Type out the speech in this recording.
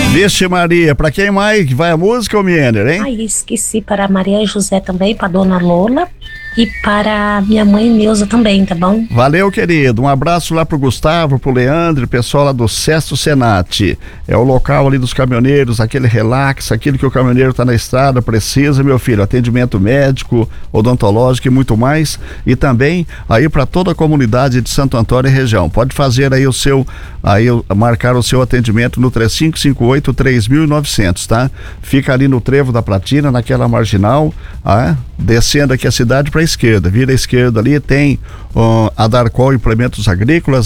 Vixe Maria, pra quem mais vai a música, ô Miender, hein? Ai, esqueci para Maria José também, para Dona Lola e para minha mãe Neuza também, tá bom? Valeu, querido. Um abraço lá pro Gustavo, pro Leandro, pessoal lá do Sesto Senat. É o local ali dos caminhoneiros, aquele relax, aquilo que o caminhoneiro tá na estrada, precisa, meu filho, atendimento médico, odontológico e muito mais. E também aí para toda a comunidade de Santo Antônio e região. Pode fazer aí marcar o seu atendimento no 3558-3900, tá? Fica ali no Trevo da Platina, naquela marginal, descendo aqui a cidade para a esquerda, vira a esquerda ali, tem a Darcol Implementos Agrícolas,